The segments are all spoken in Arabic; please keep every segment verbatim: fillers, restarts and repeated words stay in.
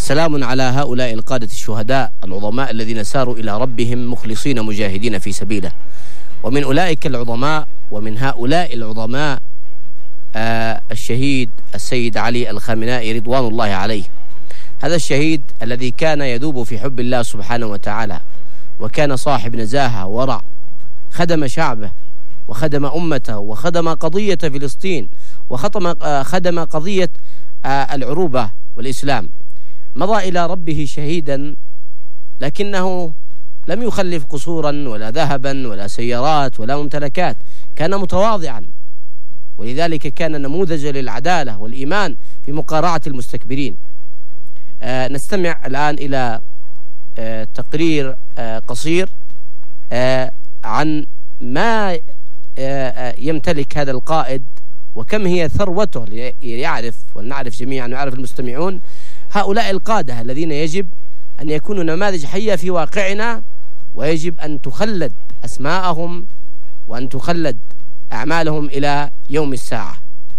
سلام على هؤلاء القادة الشهداء العظماء الذين ساروا إلى ربهم مخلصين مجاهدين في سبيله. ومن أولئك العظماء ومن هؤلاء العظماء آه الشهيد السيد علي الخامنائي رضوان الله عليه. هذا الشهيد الذي كان يذوب في حب الله سبحانه وتعالى، وكان صاحب نزاهة ورع، خدم شعبه وخدم أمته وخدم قضية فلسطين وخدم قضية العروبة والإسلام. مضى إلى ربه شهيدا، لكنه لم يخلف قصورا ولا ذهبا ولا سيارات ولا ممتلكات، كان متواضعا، ولذلك كان نموذجا للعدالة والإيمان في مقارعة المستكبرين. آه نستمع الآن إلى آه تقرير آه قصير آه عن ما آه يمتلك هذا القائد وكم هي ثروته، ليعرف ولنعرف جميعا ويعرف المستمعون هؤلاء القادة الذين يجب أن يكونوا نماذج حية في واقعنا، ويجب أن تخلد أسماءهم وأن تخلد أعمالهم إلى يوم الساعة.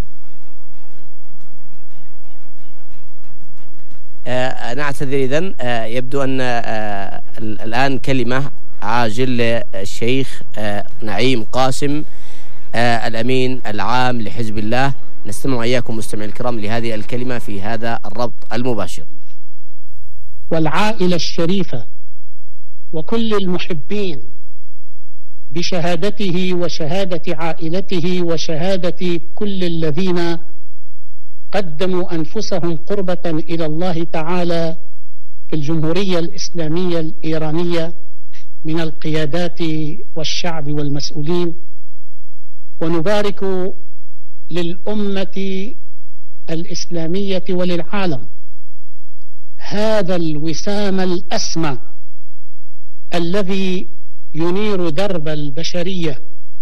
آه نعتذر إذن. آه يبدو أن آه الآن كلمة عاجل للشيخ آه نعيم قاسم آه الأمين العام لحزب الله. نستمع إياكم مستمعي الكرام لهذه الكلمة في هذا الربط المباشر. والعائلة الشريفة وكل المحبين بشهادته وشهادة عائلته وشهادة كل الذين قدموا أنفسهم قربة إلى الله تعالى في الجمهورية الإسلامية الإيرانية من القيادات والشعب والمسؤولين، ونبارك للأمة الإسلامية وللعالم هذا الوسام الأسمى الذي ينير درب البشرية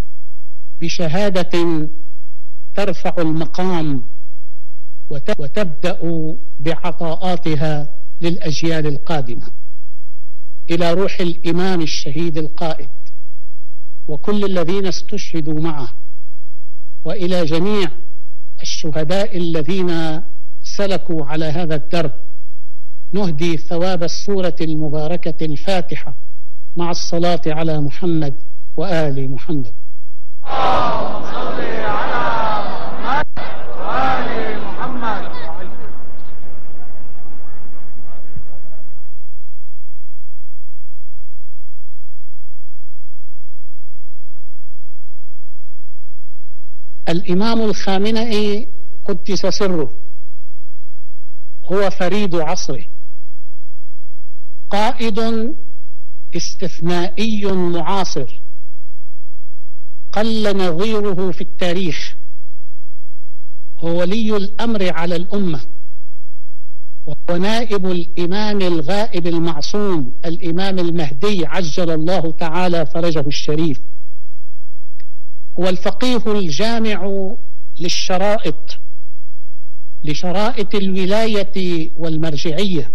بشهادة ترفع المقام وتبدأ بعطاءاتها للأجيال القادمة. إلى روح الإمام الشهيد القائد وكل الذين استشهدوا معه، وإلى جميع الشهداء الذين سلكوا على هذا الدرب، نهدي ثواب السورة المباركة الفاتحة مع الصلاة على محمد وآل محمد. اللهم صل على محمد وآل محمد. الإمام الخامنئي قدس سره هو فريد عصره، قائد استثنائي معاصر قل نظيره في التاريخ، هو ولي الأمر على الأمة، وهو نائب الإمام الغائب المعصوم الإمام المهدي عجل الله تعالى فرجه الشريف، هو الفقيه الجامع للشرائط لشرائط الولاية والمرجعية،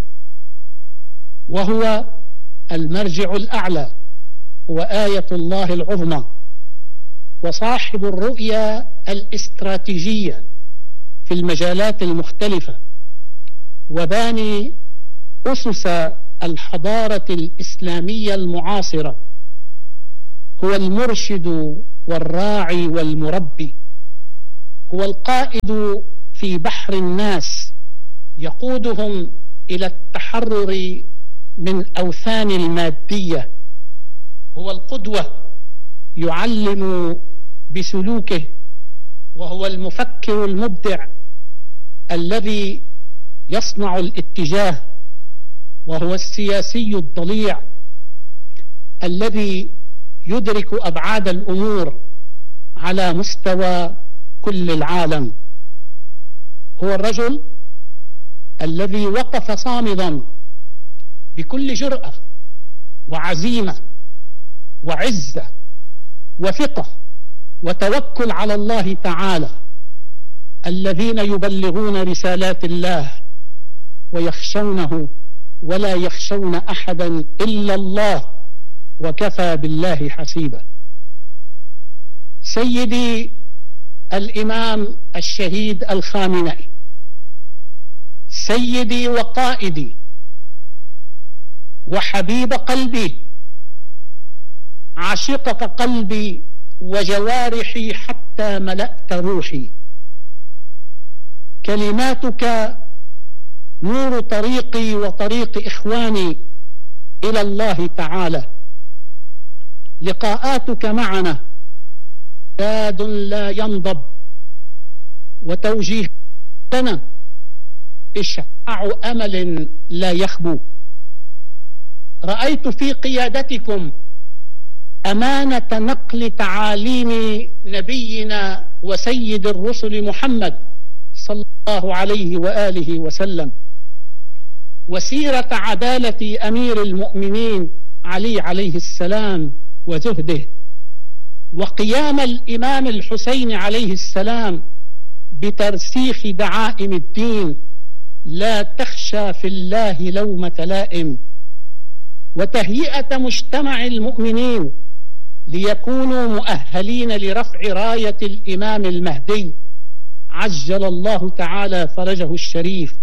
وهو المرجع الأعلى وآية الله العظمى، وصاحب الرؤية الاستراتيجية في المجالات المختلفة، وباني أسس الحضارة الإسلامية المعاصرة، هو المرشد والراعي والمربي، هو القائد في بحر الناس يقودهم إلى التحرر من أوثان المادية، هو القدوة يعلم بسلوكه، وهو المفكر المبدع الذي يصنع الاتجاه، وهو السياسي الضليع الذي يدرك أبعاد الأمور على مستوى كل العالم، هو الرجل الذي وقف صامدا بكل جرأة وعزيمة وعزة وثقة وتوكل على الله تعالى، الذين يبلغون رسالات الله ويخشونه ولا يخشون أحدا إلا الله وكفى بالله حسيبا. سيدي الإمام الشهيد الخامنئي، سيدي وقائدي وحبيب قلبي، عشقك قلبي وجوارحي حتى ملأت روحي. كلماتك نور طريقي وطريق إخواني إلى الله تعالى. لقاءاتك معنا زاد لا ينضب، وتوجيه لنا إشعاع أمل لا يخبو. رأيت في قيادتكم أمانة نقل تعاليم نبينا وسيد الرسل محمد صلى الله عليه وآله وسلم، وسيرة عدالة أمير المؤمنين علي عليه السلام وزهده، وقيام الإمام الحسين عليه السلام بترسيخ دعائم الدين لا تخشى في الله لومة لائم، وتهيئة مجتمع المؤمنين ليكونوا مؤهلين لرفع راية الإمام المهدي عجل الله تعالى فرجه الشريف،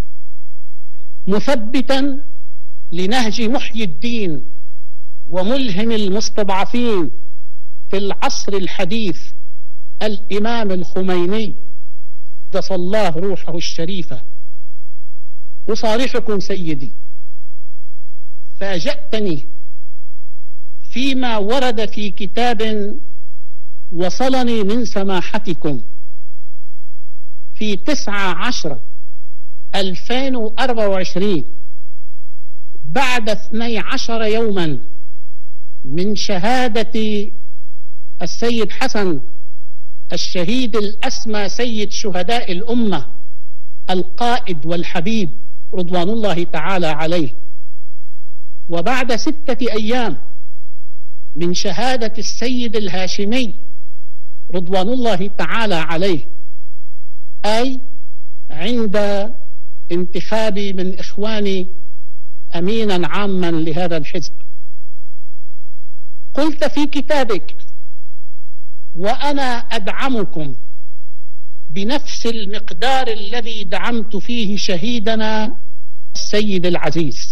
مثبتا لنهج محيي الدين وملهم المستضعفين في العصر الحديث الإمام الخميني قدس الله روحه الشريفة. أصارحكم سيدي، فاجأتني فيما ورد في كتاب وصلني من سماحتكم في تسعة عشر ألفين وأربعة وعشرين بعد اثني عشر يوما من شهادة السيد حسن الشهيد الأسمى سيد شهداء الأمة القائد والحبيب رضوان الله تعالى عليه، وبعد ستة أيام من شهادة السيد الهاشمي رضوان الله تعالى عليه، أي عند انتخابي من إخواني أمينا عاما لهذا الحزب. قلت في كتابك: وأنا أدعمكم بنفس المقدار الذي دعمت فيه شهيدنا السيد العزيز.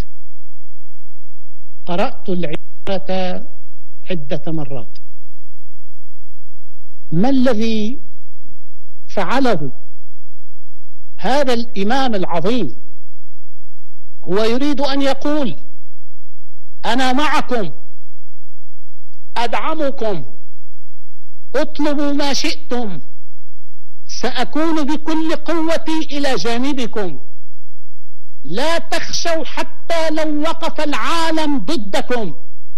قرأت العبارة عدة مرات. ما الذي فعله هذا الإمام العظيم؟ هو يريد أن يقول: أنا معكم، أدعمكم، اطلبوا ما شئتم، سأكون بكل قوتي إلى جانبكم، لا تخشوا حتى لو وقف العالم ضدكم،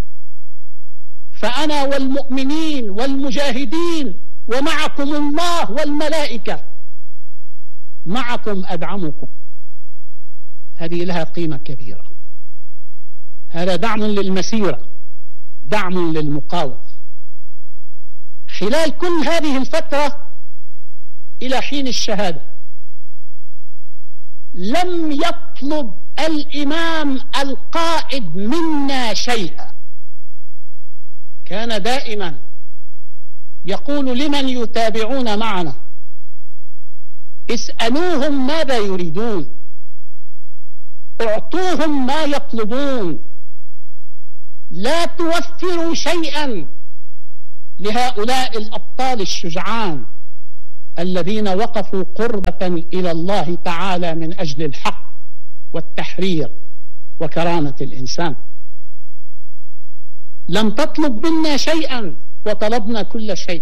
فأنا والمؤمنين والمجاهدين ومعكم الله والملائكة، معكم أدعمكم. هذه لها قيمة كبيرة. هذا دعم للمسيرة، دعم للمقاومة. خلال كل هذه الفترة إلى حين الشهادة لم يطلب الإمام القائد منا شيئا، كان دائما يقول لمن يتابعون معنا: اسألوهم ماذا يريدون، اعطوهم ما يطلبون، لا توفروا شيئا لهؤلاء الأبطال الشجعان الذين وقفوا قربة إلى الله تعالى من أجل الحق والتحرير وكرامة الإنسان. لم تطلب منا شيئا وطلبنا كل شيء،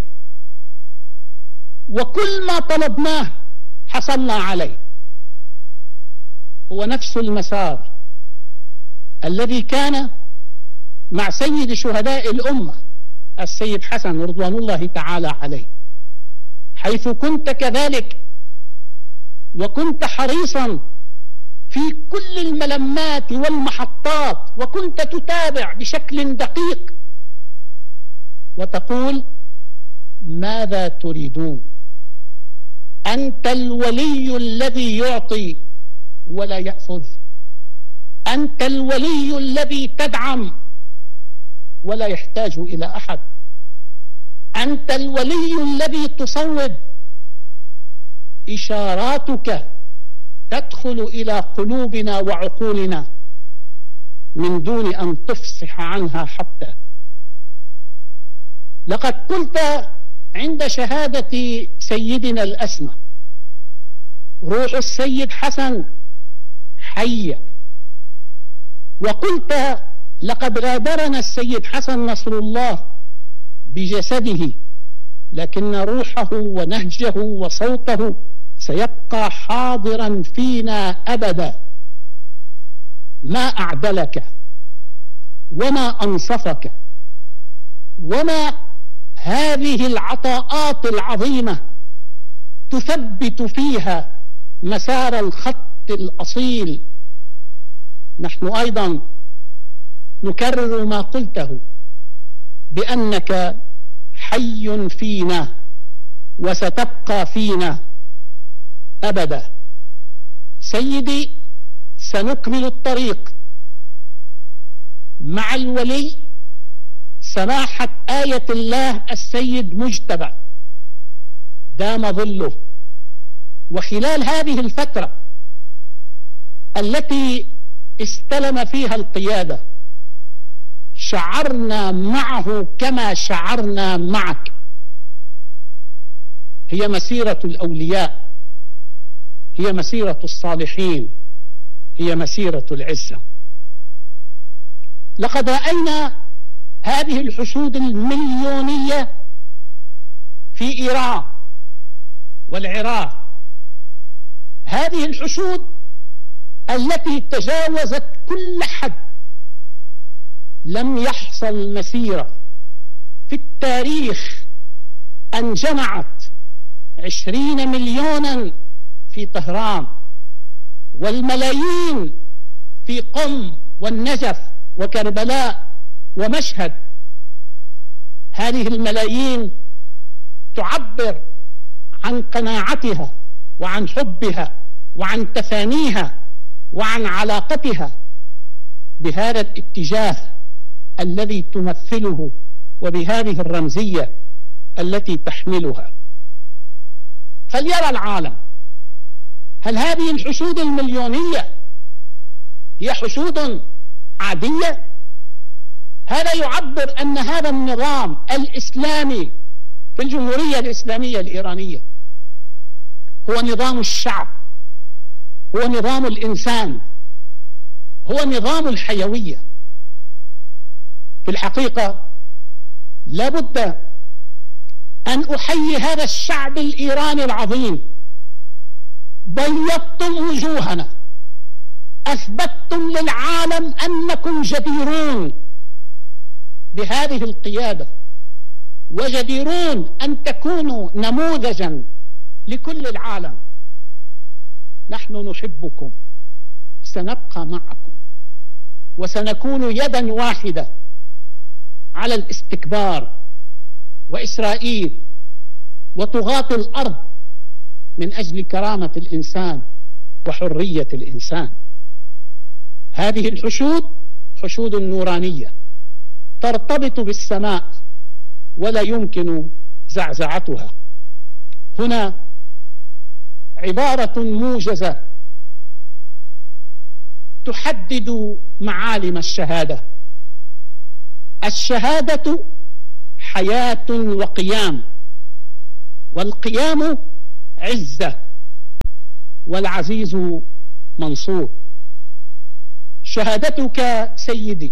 وكل ما طلبناه حصلنا عليه. هو نفس المسار الذي كان مع سيد شهداء الأمة السيد حسن رضوان الله تعالى عليه، حيث كنت كذلك، وكنت حريصا في كل الملمات والمحطات، وكنت تتابع بشكل دقيق وتقول: ماذا تريدون؟ أنت الولي الذي يعطي ولا يأخذ، أنت الولي الذي تدعم ولا يحتاج إلى أحد، أنت الولي الذي تصوب، إشاراتك تدخل إلى قلوبنا وعقولنا، من دون أن تفصح عنها حتى. لقد قلت عند شهادة سيدنا الأسمى روح السيد حسن حية، وقلت لقد غادرنا السيد حسن نصر الله بجسده، لكن روحه ونهجه وصوته سيبقى حاضرا فينا أبدا. ما أعدلك وما أنصفك وما هذه العطاءات العظيمة تثبت فيها مسار الخط الأصيل. نحن أيضا نكرر ما قلته بأنك حي فينا وستبقى فينا أبدا. سيدي، سنكمل الطريق مع الولي سماحة آية الله السيد مجتبى دام ظله. وخلال هذه الفترة التي استلم فيها القيادة شعرنا معه كما شعرنا معك. هي مسيرة الأولياء، هي مسيرة الصالحين، هي مسيرة العزة. لقد رأينا هذه الحشود المليونية في إيران والعراق، هذه الحشود التي تجاوزت كل حد. لم يحصل مسيرة في التاريخ أن جمعت عشرين مليونا في طهران والملايين في قم والنجف وكربلاء ومشهد. هذه الملايين تعبر عن قناعتها وعن حبها وعن تفانيها وعن علاقتها بهذا الاتجاه الذي تمثله وبهذه الرمزية التي تحملها. فليرى العالم هل هذه الحشود المليونية هي حشود عادية؟ هذا يعبر أن هذا النظام الإسلامي في الجمهورية الإسلامية الإيرانية هو نظام الشعب، هو نظام الإنسان، هو نظام الحيوية. في الحقيقة لابد أن أحيي هذا الشعب الإيراني العظيم. بيضتم وجوهنا، أثبتتم للعالم أنكم جديرون بهذه القيادة، وجديرون أن تكونوا نموذجا لكل العالم. نحن نحبكم، سنبقى معكم، وسنكون يدا واحدة على الاستكبار وإسرائيل وطغاة الأرض من أجل كرامة الإنسان وحرية الإنسان. هذه الحشود حشود نورانية ترتبط بالسماء ولا يمكن زعزعتها. هنا عبارة موجزة تحدد معالم الشهادة. الشهادة حياة وقيام، والقيام عزة، والعزيز منصور. شهادتك سيدي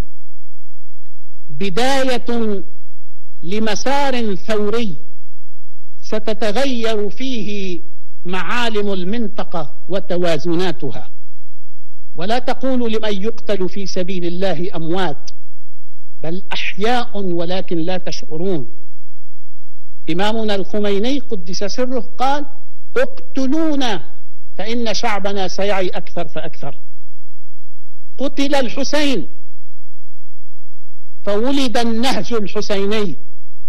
بداية لمسار ثوري ستتغير فيه معالم المنطقة وتوازناتها. ولا تقولوا لمن يقتل في سبيل الله أموات، بل أحياء ولكن لا تشعرون. إمامنا الخميني قدس سره قال: اقتلونا فإن شعبنا سيعي أكثر فأكثر. قتل الحسين فولد النهج الحسيني،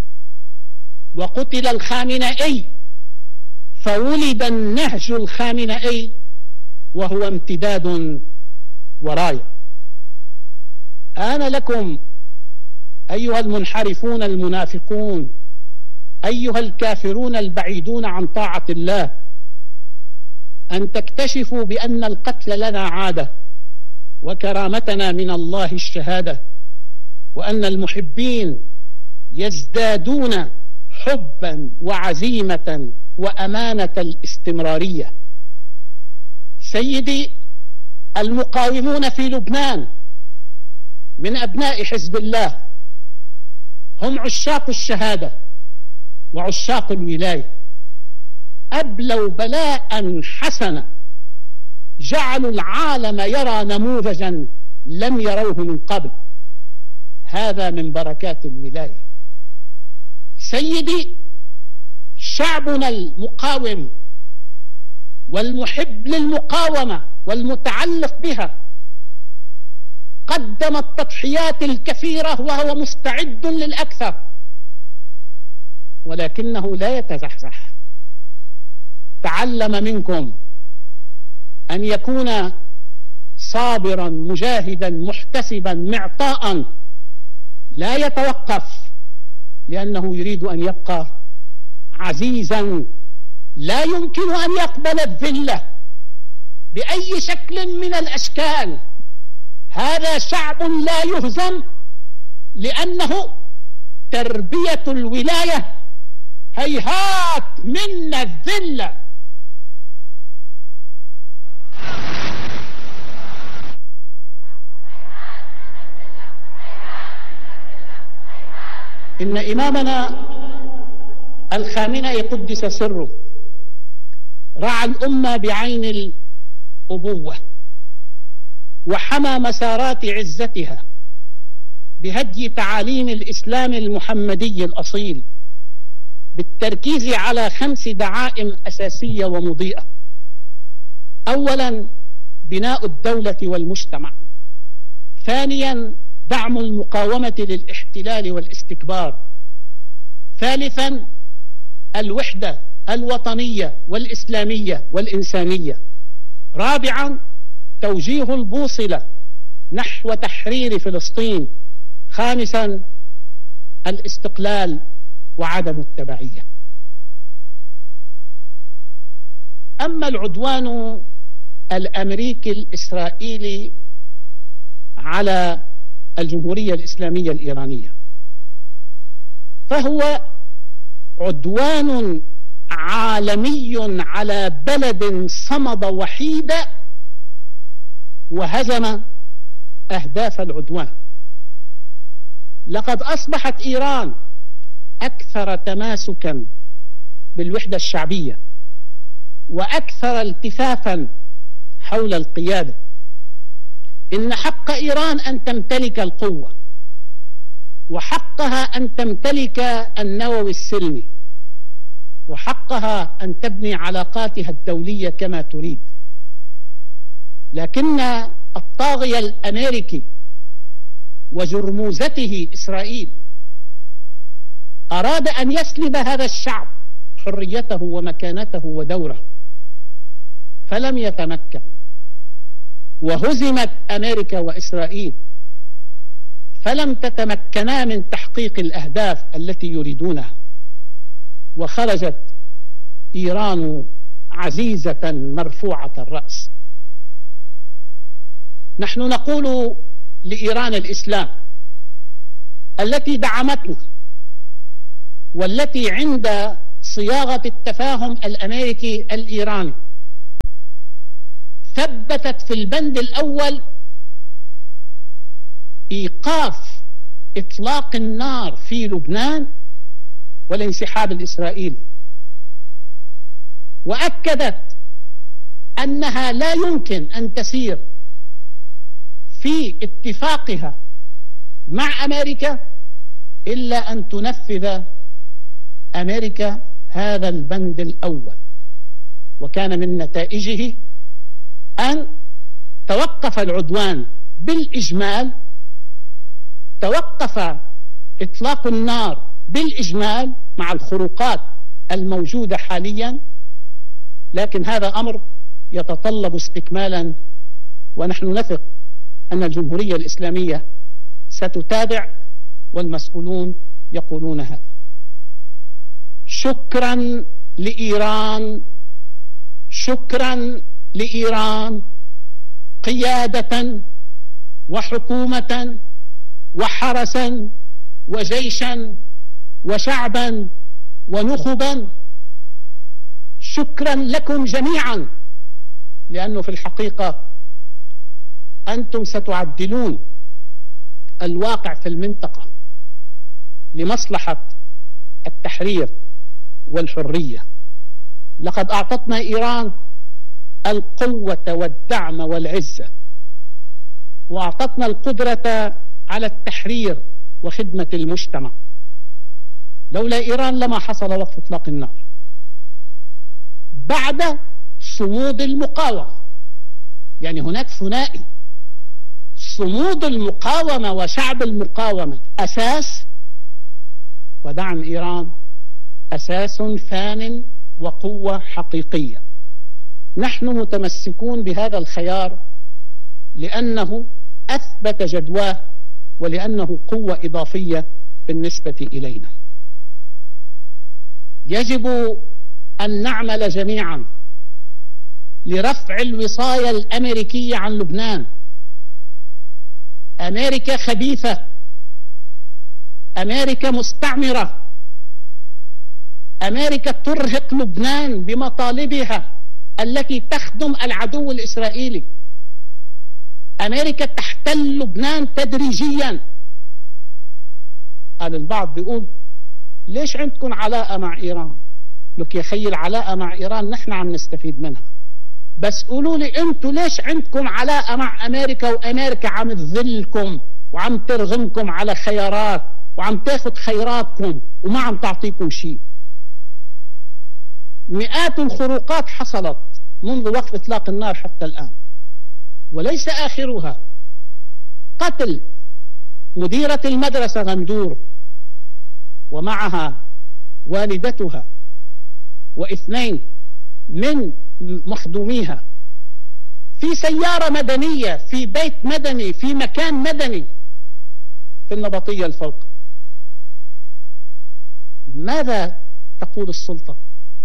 وقتل الخامنئي فولد النهج الخامنئي، وهو امتداد وراية. آن لكم أيها المنحرفون المنافقون، أيها الكافرون البعيدون عن طاعة الله، أن تكتشفوا بأن القتل لنا عادة، وكرامتنا من الله الشهادة، وأن المحبين يزدادون حبا وعزيمة وأمانة الاستمرارية. سيدي، المقاومون في لبنان من أبناء حزب الله هم عشاق الشهادة وعشاق الولاية، أبلوا بلاء حسنا جعلوا العالم يرى نموذجا لم يروه من قبل، هذا من بركات الولاية. سيدي، شعبنا المقاوم والمحب للمقاومة والمتعلق بها قدم التضحيات الكثيرة وهو مستعد للأكثر، ولكنه لا يتزحزح. تعلم منكم أن يكون صابرا مجاهدا محتسبا معطاء، لا يتوقف، لأنه يريد أن يبقى عزيزا، لا يمكن أن يقبل الذلة بأي شكل من الأشكال. هذا شعب لا يهزم، لأنه تربية الولاية هيهات من الذلة. إن إمامنا الخامنئي قدس سره رعى الأمة بعين الأبوة، وحمى مسارات عزتها بهدي تعاليم الإسلام المحمدي الأصيل، بالتركيز على خمس دعائم أساسية ومضيئة. أولا، بناء الدولة والمجتمع. ثانيا، دعم المقاومة للاحتلال والاستكبار. ثالثا، الوحدة الوطنية والإسلامية والإنسانية. رابعا، توجيه البوصلة نحو تحرير فلسطين. خامسا، الاستقلال وعدم التبعية. أما العدوان الأمريكي الإسرائيلي على الجمهورية الإسلامية الإيرانية فهو عدوان عالمي على بلد صمد وحيد وهزم أهداف العدوان. لقد أصبحت إيران أكثر تماسكا بالوحدة الشعبية وأكثر التفافا حول القيادة. إن حق إيران أن تمتلك القوة، وحقها أن تمتلك النووي السلمي، وحقها أن تبني علاقاتها الدولية كما تريد. لكن الطاغية الأمريكي وجرموزته إسرائيل أراد أن يسلب هذا الشعب حريته ومكانته ودوره، فلم يتمكن، وهزمت أمريكا وإسرائيل فلم تتمكنا من تحقيق الأهداف التي يريدونها، وخرجت إيران عزيزة مرفوعة الرأس. نحن نقول لإيران الإسلام التي دعمتنا، والتي عند صياغة التفاهم الأمريكي الإيراني ثبتت في البند الأول إيقاف إطلاق النار في لبنان والانسحاب الإسرائيلي، وأكدت أنها لا يمكن أن تسير في اتفاقها مع أمريكا إلا أن تنفذ أمريكا هذا البند الأول. وكان من نتائجه أن توقف العدوان بالإجمال، توقف إطلاق النار بالإجمال مع الخروقات الموجودة حاليا، لكن هذا أمر يتطلب استكمالا، ونحن نثق أن الجمهورية الإسلامية ستتابع، والمسؤولون يقولون هذا. شكرا لإيران، شكرا لإيران قيادة وحكومة وحرسا وجيشا وشعبا ونخبا. شكرا لكم جميعا، لأنه في الحقيقة أنتم ستعدلون الواقع في المنطقة لمصلحة التحرير والحرية. لقد أعطتنا إيران القوة والدعم والعزة، وأعطتنا القدرة على التحرير وخدمة المجتمع. لولا إيران لما حصل وقف إطلاق النار بعد صمود المقاومة. يعني هناك ثنائي: صمود المقاومة وشعب المقاومة أساس، ودعم إيران أساس ثان وقوة حقيقية. نحن متمسكون بهذا الخيار لأنه أثبت جدواه ولأنه قوة إضافية بالنسبة إلينا. يجب أن نعمل جميعا لرفع الوصاية الأمريكية عن لبنان. أمريكا خبيثة، أمريكا مستعمرة، أمريكا ترهق لبنان بمطالبها التي تخدم العدو الإسرائيلي. أمريكا تحتل لبنان تدريجيا. قال البعض بيقول ليش عندكم علاقة مع إيران؟ لك يا خي العلاقة مع إيران نحن عم نستفيد منها، بس قولوا لي أنتوا ليش عندكم علاقة مع أمريكا وأمريكا عم تذلكم وعم ترغمكم على خيارات وعم تاخد خيراتكم وما عم تعطيكم شيء. مئات الخروقات حصلت منذ وقف إطلاق النار حتى الآن، وليس آخرها قتل مديرة المدرسة غندور ومعها والدتها واثنين من مخدوميها في سيارة مدنية في بيت مدني في مكان مدني في النبطية الفوق. ماذا تقول السلطة؟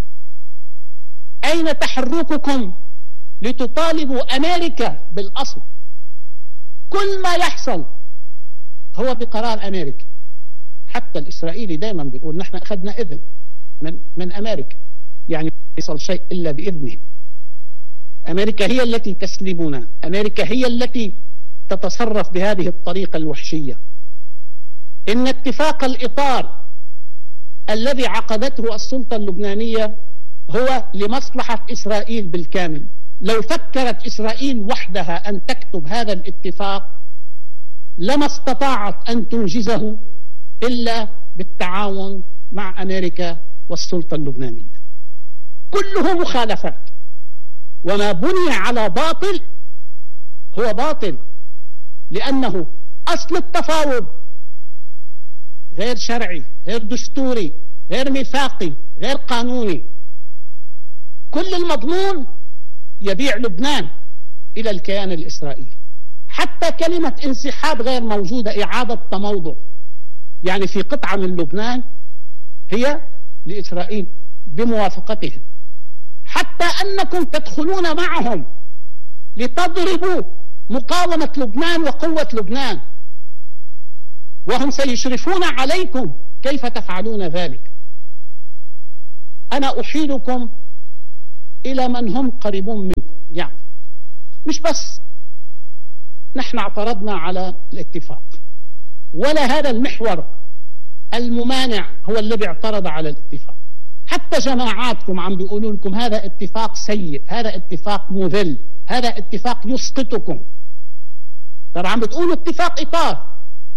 أين تحرككم لتطالبوا أمريكا بالأصل؟ كل ما يحصل هو بقرار أمريكا. حتى الإسرائيلي دائما بيقول نحن أخذنا إذن من, من أمريكا، يعني يصل شيء إلا بإذنه. أمريكا هي التي تسلمنا، أمريكا هي التي تتصرف بهذه الطريقة الوحشية. إن اتفاق الإطار الذي عقدته السلطة اللبنانية هو لمصلحة إسرائيل بالكامل. لو فكرت إسرائيل وحدها أن تكتب هذا الاتفاق لما استطاعت أن تنجزه إلا بالتعاون مع أمريكا والسلطة اللبنانية. كله مخالفات، وما بني على باطل هو باطل، لأنه أصل التفاوض غير شرعي، غير دستوري، غير ميثاقي، غير قانوني. كل المضمون يبيع لبنان إلى الكيان الإسرائيلي. حتى كلمة انسحاب غير موجودة، إعادة تموضع، يعني في قطعة من لبنان هي لإسرائيل بموافقتهم. حتى أنكم تدخلون معهم لتضربوا مقاومة لبنان وقوة لبنان، وهم سيشرفون عليكم كيف تفعلون ذلك. أنا أحيلكم إلى من هم قريبون منكم. يعني مش بس نحن اعترضنا على الاتفاق، ولا هذا المحور الممانع هو الذي اعترض على الاتفاق. حتى جماعاتكم عم بيقولوا لكم هذا اتفاق سيء، هذا اتفاق مذل، هذا اتفاق يسقطكم. ترى عم بتقولوا اتفاق إطار،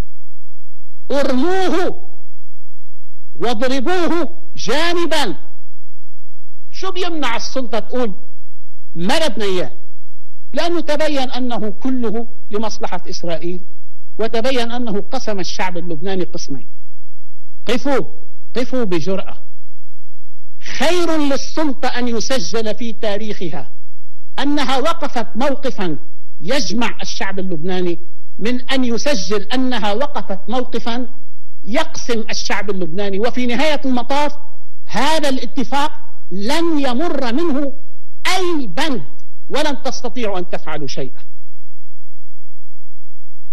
ارموه واضربوه جانبا. شو بيمنع السلطة تقول ما بدنا اياه؟ لأنه تبين أنه كله لمصلحة إسرائيل، وتبين أنه قسم الشعب اللبناني قسمين. قفوا قفوا بجرأة. خير للسلطة أن يسجل في تاريخها أنها وقفت موقفا يجمع الشعب اللبناني من أن يسجل أنها وقفت موقفا يقسم الشعب اللبناني. وفي نهاية المطاف هذا الاتفاق لن يمر منه أي بند، ولن تستطيعوا أن تفعلوا شيئا.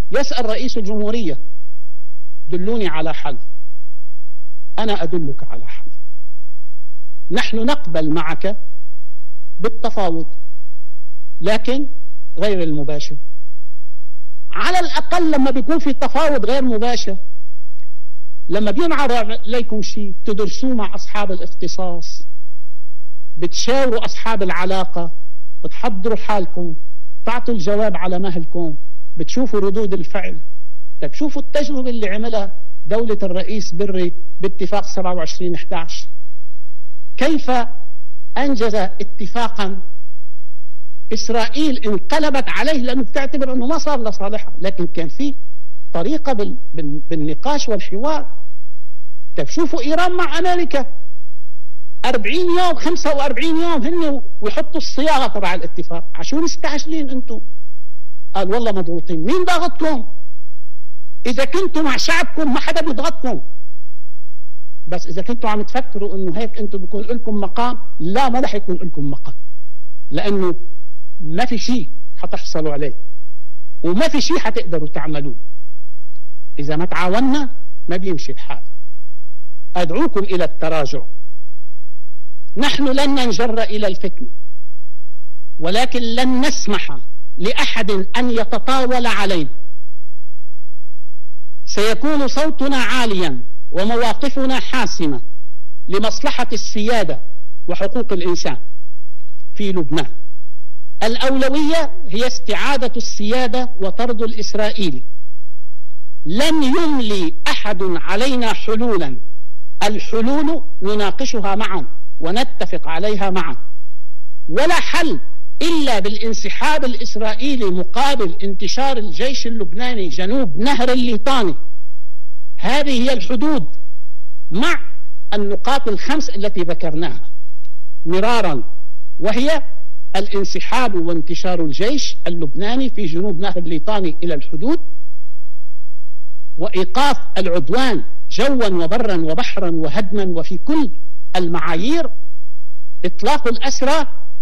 يسأل رئيس الجمهورية دلوني على حل، أنا أدلك على حل. نحن نقبل معك بالتفاوض لكن غير المباشر. على الأقل لما بيكون في تفاوض غير مباشر، لما بينعرض عليكم شيء تدرسوه مع أصحاب الاختصاص، بتشاوروا أصحاب العلاقة، بتحضروا حالكم، تعطوا الجواب على مهلكم، بتشوفوا ردود الفعل. طيب شوفوا التجربة اللي عملها دولة الرئيس بري باتفاق سبعة وعشرين أحد عشر، كيف أنجز اتفاقا إسرائيل انقلبت عليه لأنه بتعتبر أنه ما صار لصالحها، لكن كان في طريقة بال... بال... بالنقاش والحوار. طيب شوفوا إيران مع أمريكا أربعين يوم خمسة وأربعين يوم هن ويحطوا الصياغة تبع الاتفاق. عشان مستعجلين أنتم؟ قال والله مضغوطين. مين ضاغطكم؟ إذا كنتم مع شعبكم ما حدا بيضغطكم، بس إذا كنتم عم تفكروا أنه هيك أنتم بيكون لكم مقام، لا ما رح يكون لكم مقام، لأنه ما في شيء حتحصلوا عليه وما في شيء حتقدروا تعملوه. إذا ما تعاوننا ما بيمشي الحال. أدعوكم إلى التراجع. نحن لن ننجر إلى الفتن، ولكن لن نسمح لأحد أن يتطاول علينا. سيكون صوتنا عاليا ومواقفنا حاسمة لمصلحة السيادة وحقوق الإنسان في لبنان. الأولوية هي استعادة السيادة وطرد الإسرائيلي. لن يملي أحد علينا حلولا، الحلول نناقشها معا ونتفق عليها معا، ولا حل إلا بالانسحاب الإسرائيلي مقابل انتشار الجيش اللبناني جنوب نهر الليطاني. هذه هي الحدود مع النقاط الخمس التي ذكرناها مرارا، وهي الانسحاب وانتشار الجيش اللبناني في جنوب نهر الليطاني إلى الحدود، وإيقاف العدوان جوا وبرا وبحرا وهدما وفي كل المعايير، إطلاق الأسرى،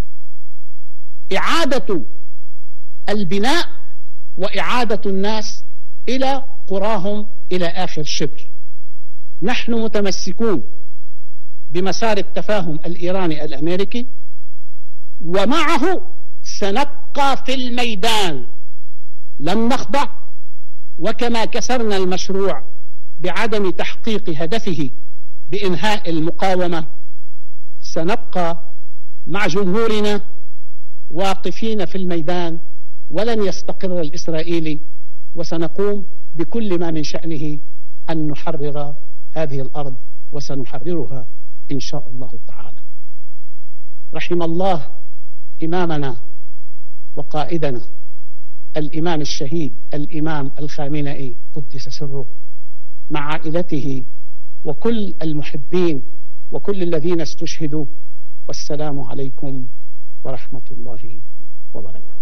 إعادة البناء وإعادة الناس إلى قراهم إلى آخر شبر. نحن متمسكون بمسار التفاهم الإيراني الأمريكي، ومعه سنبقى في الميدان، لن نخضع. وكما كسرنا المشروع بعدم تحقيق هدفه بإنهاء المقاومة، سنبقى مع جمهورنا واقفين في الميدان، ولن يستقر الإسرائيلي، وسنقوم بكل ما من شأنه أن نحرر هذه الأرض، وسنحررها إن شاء الله تعالى. رحم الله إمامنا وقائدنا الإمام الشهيد الإمام الخامنئي قدس سره، مع عائلته وكل المحبين وكل الذين استشهدوا. والسلام عليكم ورحمة الله وبركاته.